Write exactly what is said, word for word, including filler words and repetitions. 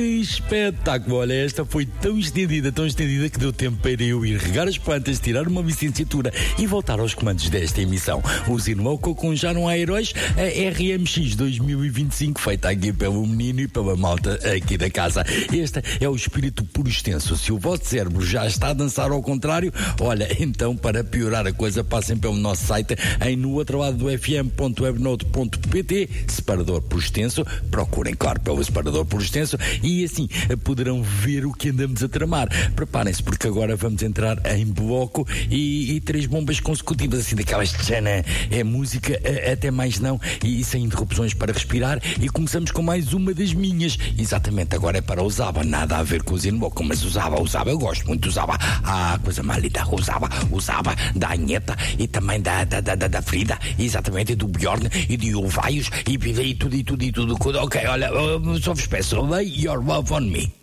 Que espetáculo! Olha, esta foi tão estendida, tão estendida que deu tempo para eu ir regar as plantas, tirar uma licenciatura e voltar aos comandos desta emissão. O Zinmoco conjaram a Heróis a R M X dois mil e vinte e cinco, feita aqui pelo menino e pela malta aqui da casa. Este é o espírito puro extenso. Se o vosso cérebro já está a dançar ao contrário, olha, então para piorar a coisa, passem pelo nosso site em no outro lado do f m ponto webnote ponto p t, separador por extenso, procurem, claro, pelo separador por extenso, e assim poderão ver o que andamos a tramar. Preparem-se, porque agora vamos entrar em bloco e, e três bombas consecutivas, assim daquelas tchana, é música até mais não, e sem interrupções para respirar, e começamos com mais uma das minhas. Exatamente, agora é para o Zaba, nada a ver com o Zinmoco, mas o Zaba, o Zaba, eu gosto muito do Zaba. Ah, coisa mais linda, o Zaba, o Zaba da Anheta e também da, da, da, da Frida, exatamente, e do Bjorn e de Ovaios e, e tudo, e tudo, e tudo. Ok, olha, só vos peço, lay your love on me.